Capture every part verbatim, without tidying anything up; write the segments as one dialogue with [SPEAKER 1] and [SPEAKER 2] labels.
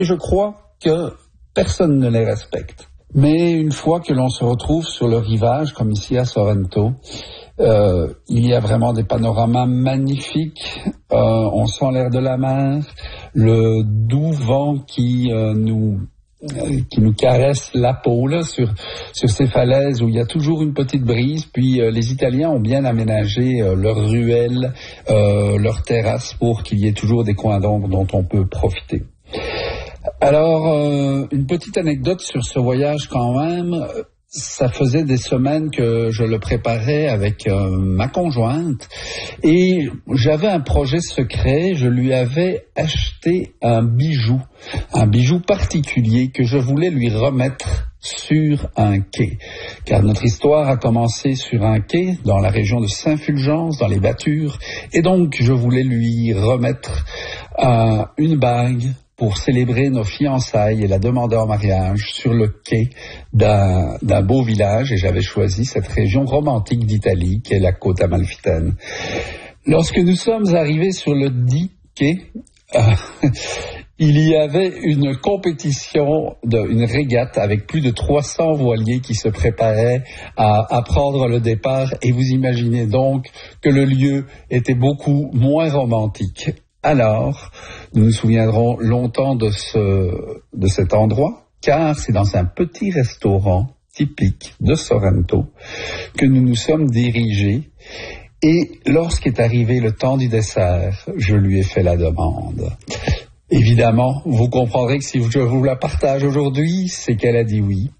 [SPEAKER 1] Je crois que personne ne les respecte. Mais une fois que l'on se retrouve sur le rivage, comme ici à Sorrento, euh, il y a vraiment des panoramas magnifiques. Euh, on sent l'air de la mer, le doux vent qui euh, nous qui nous caresse la peau là, sur sur ces falaises où il y a toujours une petite brise. Puis euh, les Italiens ont bien aménagé euh, leurs ruelles, euh, leurs terrasses pour qu'il y ait toujours des coins d'ombre dont on peut profiter. Alors, euh, une petite anecdote sur ce voyage quand même. Ça faisait des semaines que je le préparais avec euh, ma conjointe et j'avais un projet secret. Je lui avais acheté un bijou, un bijou particulier que je voulais lui remettre sur un quai. Car notre histoire a commencé sur un quai dans la région de Saint-Fulgence, dans les Battures. Et donc, je voulais lui remettre euh, une bague pour célébrer nos fiançailles et la demande en mariage sur le quai d'un, d'un beau village. Et j'avais choisi cette région romantique d'Italie, qui est la côte amalfitaine. Lorsque nous sommes arrivés sur le dit quai, euh, il y avait une compétition, de, une régate avec plus de trois cents voiliers qui se préparaient à, à prendre le départ. Et vous imaginez donc que le lieu était beaucoup moins romantique. Alors, nous nous souviendrons longtemps de ce, de cet endroit, car c'est dans un petit restaurant typique de Sorrento que nous nous sommes dirigés. Et lorsqu'est arrivé le temps du dessert, je lui ai fait la demande. Évidemment, vous comprendrez que si je vous la partage aujourd'hui, c'est qu'elle a dit oui.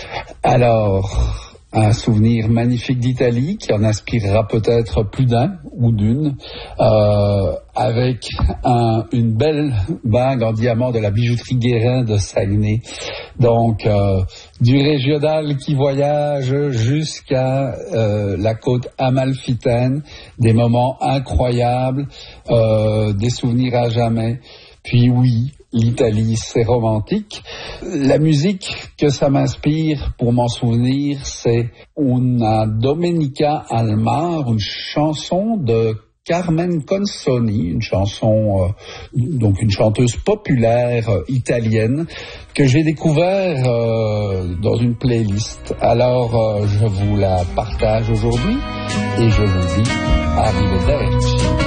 [SPEAKER 1] Alors, un souvenir magnifique d'Italie qui en inspirera peut-être plus d'un ou d'une, euh, avec un, une belle bague en diamant de la bijouterie Guérin de Saguenay. Donc, euh, du régional qui voyage jusqu'à euh, la côte amalfitaine, des moments incroyables, euh, des souvenirs à jamais. Puis oui, l'Italie, c'est romantique. La musique que ça m'inspire pour m'en souvenir, c'est Una Domenica al Mar, une chanson de Carmen Consoni, une chanson, euh, donc une chanteuse populaire euh, italienne que j'ai découvert euh, dans une playlist. Alors, euh, je vous la partage aujourd'hui et je vous dis arrivederci.